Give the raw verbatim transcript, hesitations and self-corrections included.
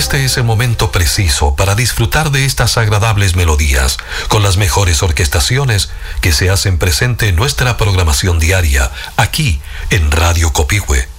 Este es el momento preciso para disfrutar de estas agradables melodías, con las mejores orquestaciones que se hacen presente en nuestra programación diaria, aquí en Radio Copihue,